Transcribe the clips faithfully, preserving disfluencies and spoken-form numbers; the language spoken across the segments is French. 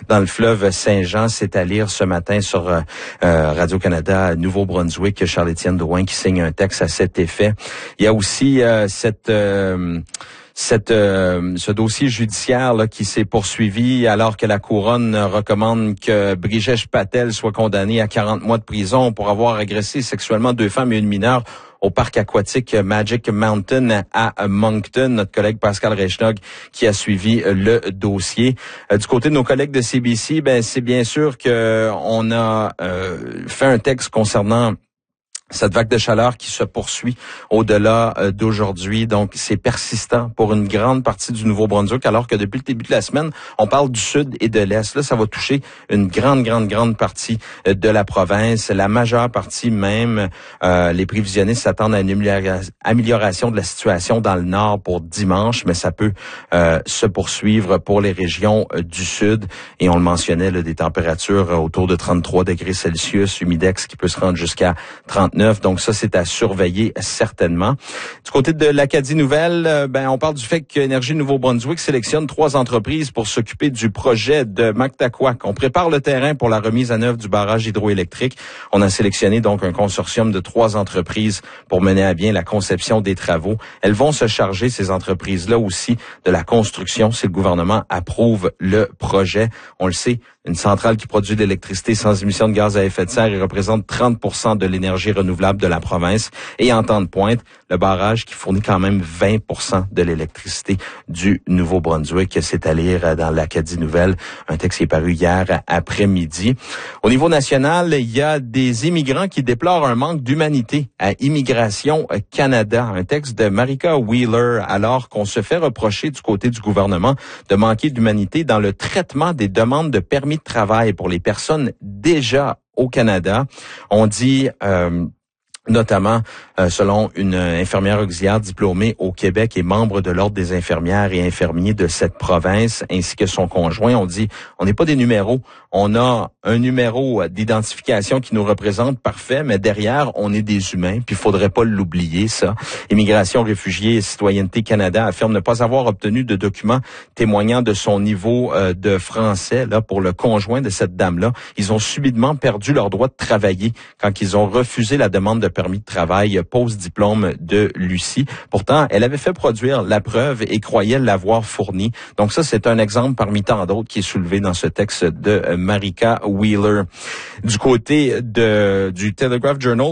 dans le fleuve Saint-Jean. C'est à lire ce matin sur euh, Radio-Canada Nouveau-Brunswick. Charles-Étienne Drouin qui signe un texte à cet effet. Il y a aussi euh, cette... Euh, Cette, euh, ce dossier judiciaire là, qui s'est poursuivi alors que la couronne recommande que Brijesh Patel soit condamné à quarante mois de prison pour avoir agressé sexuellement deux femmes et une mineure au parc aquatique Magic Mountain à Moncton. Notre collègue Pascal Reichnog qui a suivi le dossier. Euh, du côté de nos collègues de C B C, ben c'est bien sûr que on a euh, fait un texte concernant cette vague de chaleur qui se poursuit au-delà euh, d'aujourd'hui. Donc, c'est persistant pour une grande partie du Nouveau-Brunswick, alors que depuis le début de la semaine, on parle du sud et de l'est. Là, ça va toucher une grande, grande, grande partie euh, de la province. La majeure partie même, euh, les prévisionnistes s'attendent à une amélioration de la situation dans le nord pour dimanche, mais ça peut euh, se poursuivre pour les régions euh, du sud. Et on le mentionnait, là, des températures euh, autour de trente-trois degrés Celsius, humidex qui peut se rendre jusqu'à trente-neuf. Donc ça, c'est à surveiller certainement. Du côté de l'Acadie Nouvelle, ben on parle du fait qu'Énergie Nouveau-Brunswick sélectionne trois entreprises pour s'occuper du projet de Mactaquac. On prépare le terrain pour la remise à neuf du barrage hydroélectrique. On a sélectionné donc un consortium de trois entreprises pour mener à bien la conception des travaux. Elles vont se charger, ces entreprises-là aussi, de la construction si le gouvernement approuve le projet. On le sait, une centrale qui produit de l'électricité sans émission de gaz à effet de serre et représente trente pour cent de l'énergie renouvelable de la province. Et en temps de pointe, le barrage qui fournit quand même vingt pour cent de l'électricité du Nouveau-Brunswick. C'est à lire dans l'Acadie Nouvelle, un texte qui est paru hier après-midi. Au niveau national, il y a des immigrants qui déplorent un manque d'humanité à Immigration Canada. Un texte de Marika Wheeler, alors qu'on se fait reprocher du côté du gouvernement de manquer d'humanité dans le traitement des demandes de permis de travail pour les personnes déjà au Canada. On dit... Euh, notamment euh, selon une infirmière auxiliaire diplômée au Québec et membre de l'Ordre des infirmières et infirmiers de cette province, ainsi que son conjoint. On dit, on n'est pas des numéros, on a un numéro d'identification qui nous représente, parfait, mais derrière, on est des humains, puis il faudrait pas l'oublier, ça. Immigration, réfugiés et Citoyenneté Canada affirme ne pas avoir obtenu de documents témoignant de son niveau euh, de français là pour le conjoint de cette dame-là. Ils ont subitement perdu leur droit de travailler quand ils ont refusé la demande de permis de travail post-diplôme de Lucie. Pourtant, elle avait fait produire la preuve et croyait l'avoir fournie. Donc ça, c'est un exemple parmi tant d'autres qui est soulevé dans ce texte de Marika Wheeler. Du côté de du Telegraph Journal,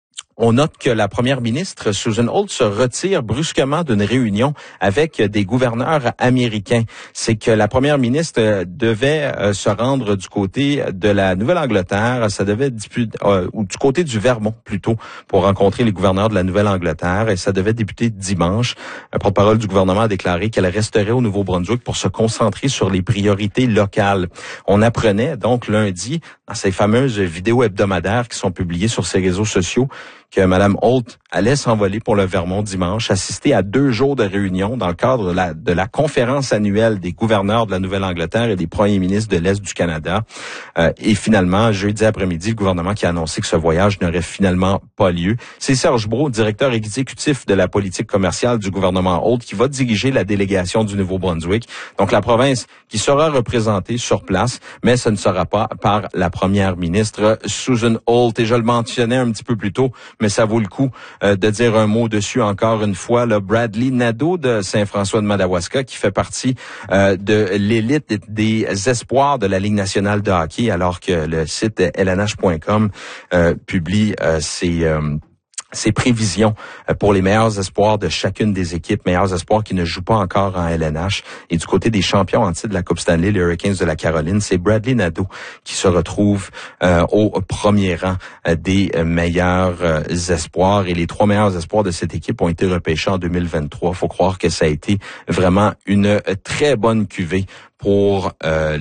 on note que la première ministre, Susan Holt, se retire brusquement d'une réunion avec des gouverneurs américains. C'est que la première ministre devait se rendre du côté de la Nouvelle-Angleterre, ça devait euh, ou du côté du Vermont plutôt, pour rencontrer les gouverneurs de la Nouvelle-Angleterre, et ça devait débuter dimanche. Un porte-parole du gouvernement a déclaré qu'elle resterait au Nouveau-Brunswick pour se concentrer sur les priorités locales. On apprenait donc lundi, dans ces fameuses vidéos hebdomadaires qui sont publiées sur ses réseaux sociaux, que Mme Holt allait s'envoler pour le Vermont dimanche, assister à deux jours de réunion dans le cadre de la, de la conférence annuelle des gouverneurs de la Nouvelle-Angleterre et des premiers ministres de l'Est du Canada. Euh, et finalement, jeudi après-midi, le gouvernement qui a annoncé que ce voyage n'aurait finalement pas lieu. C'est Serge Brault, directeur exécutif de la politique commerciale du gouvernement Holt, qui va diriger la délégation du Nouveau-Brunswick. Donc la province qui sera représentée sur place, mais ce ne sera pas par la première ministre Susan Holt. Et je le mentionnais un petit peu plus tôt, mais ça vaut le coup euh, de dire un mot dessus encore une fois. Là, Bradley Nadeau de Saint-François de Madawaska, qui fait partie euh, de l'élite des espoirs de la Ligue nationale de hockey, alors que le site L N H point com euh, publie euh, ses... Euh, ses prévisions pour les meilleurs espoirs de chacune des équipes, meilleurs espoirs qui ne jouent pas encore en L N H. Et du côté des champions en titre de la Coupe Stanley, les Hurricanes de la Caroline, c'est Bradley Nadeau qui se retrouve euh, au premier rang euh, des meilleurs euh, espoirs. Et les trois meilleurs espoirs de cette équipe ont été repêchés en deux mille vingt-trois. Faut croire que ça a été vraiment une très bonne cuvée pour euh,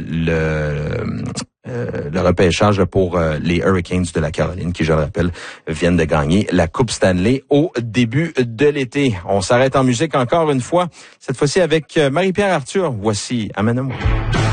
le... Euh, le repêchage pour euh, les Hurricanes de la Caroline, qui, je le rappelle, viennent de gagner la Coupe Stanley au début de l'été. On s'arrête en musique encore une fois, cette fois-ci avec euh, Marie-Pierre Arthur. Voici Amène-moi.